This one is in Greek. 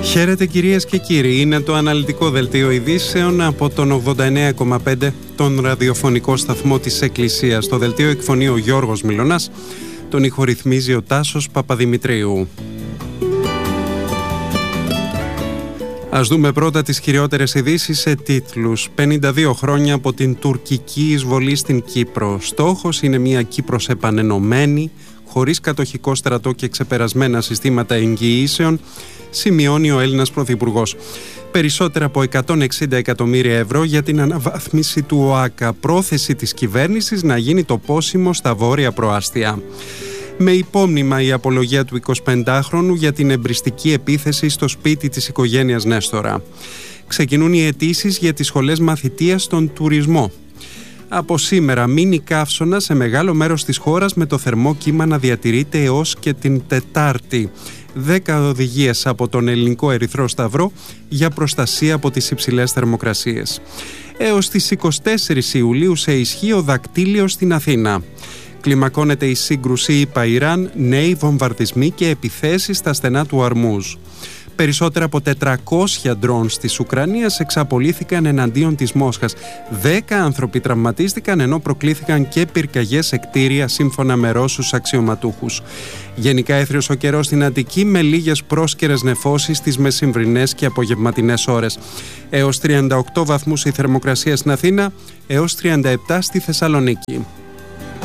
Χαίρετε κυρίες και κύριοι, είναι το αναλυτικό δελτίο ειδήσεων από τον 89,5 τον ραδιοφωνικό σταθμό της Εκκλησίας. Το δελτίο εκφωνεί ο Γιώργος Μιλωνάς, τον ηχορυθμίζει ο Τάσος Παπαδημητρίου. Ας δούμε πρώτα τις χειριότερες ειδήσεις σε τίτλους. 52 χρόνια από την τουρκική εισβολή στην Κύπρο. Στόχος είναι μια Κύπρος επανενωμένη, χωρίς κατοχικό στρατό και ξεπερασμένα συστήματα εγγυήσεων, σημειώνει ο Έλληνας Πρωθυπουργός. Περισσότερα από 160 εκατομμύρια ευρώ για την αναβάθμιση του ΟΑΚΑ. Πρόθεση της κυβέρνησης να γίνει το πόσιμο στα βόρεια προάστια. Με υπόμνημα η απολογία του 25χρονου για την εμπριστική επίθεση στο σπίτι της οικογένειας Νέστορα. Ξεκινούν οι αιτήσεις για τις σχολές μαθητείας στον τουρισμό. Από σήμερα μείνει καύσωνα σε μεγάλο μέρος της χώρας, με το θερμό κύμα να διατηρείται έως και την Τετάρτη. 10 οδηγίες από τον Ελληνικό Ερυθρό Σταυρό για προστασία από τις υψηλές θερμοκρασίες. Έως τις 24 Ιουλίου σε ισχύ ο δακτύλιος στην Αθήνα. Κλιμακώνεται η σύγκρουση ΗΠΑ-Ιράν, νέοι βομβαρδισμοί και επιθέσεις στα στενά του Ορμούζ. Περισσότερα από 400 ντρόουν της Ουκρανίας εξαπολύθηκαν εναντίον της Μόσχας. 10 άνθρωποι τραυματίστηκαν, ενώ προκλήθηκαν και πυρκαγιές σε κτίρια, σύμφωνα με Ρώσους αξιωματούχους. Γενικά έθριος ο καιρός στην Αττική, με λίγες πρόσκαιρες νεφώσεις τις μεσημβρινές και απογευματινές ώρες. Έως 38 βαθμούς η θερμοκρασία στην Αθήνα, έως 37 στη Θεσσαλονίκη.